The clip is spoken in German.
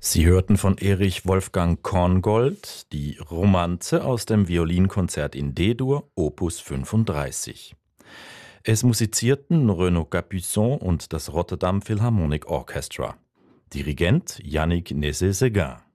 Sie hörten von Erich Wolfgang Korngold die Romanze aus dem Violinkonzert in D-Dur, Opus 35. Es musizierten Renaud Capuçon und das Rotterdam Philharmonic Orchestra. Dirigent Yannick Nézet-Séguin.